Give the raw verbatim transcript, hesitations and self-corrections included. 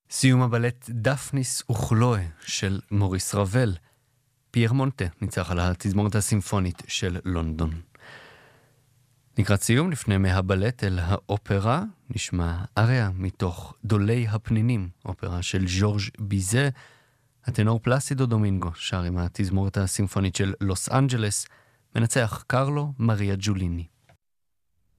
סיום הבלט דפניס וכלואה של מוריס רבל. פייר מונטה ניצח על התזמורת הסימפונית של לונדון. לקראת סיום, לפני מהבלט אל האופרה, נשמע אריה מתוך דולי הפנינים, אופרה של ז'ורג' ביזה. הטנור פלסידו דומינגו שר עם התזמורת הסימפונית של לוס אנג'לס, מנצח קרלו מריה ג'וליני.